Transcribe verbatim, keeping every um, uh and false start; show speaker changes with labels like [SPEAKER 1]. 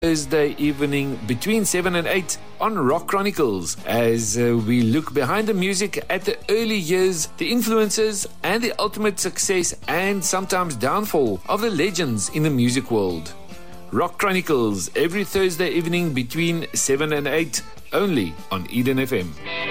[SPEAKER 1] Thursday evening between seven and eight on Rock Chronicles as uh, we look behind the music at the early years, the influences and the ultimate success and sometimes downfall of the legends in the music world. Rock Chronicles every Thursday evening between seven and eight only on Eden F M.